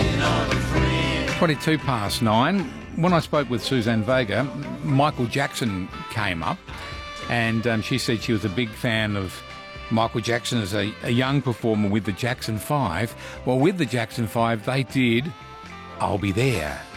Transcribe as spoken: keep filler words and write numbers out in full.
twenty-two past nine. When I spoke with Suzanne Vega, Michael Jackson came up, and um, she said she was a big fan of Michael Jackson as a, a young performer with the Jackson Five. Well, with the Jackson Five, they did I'll Be There.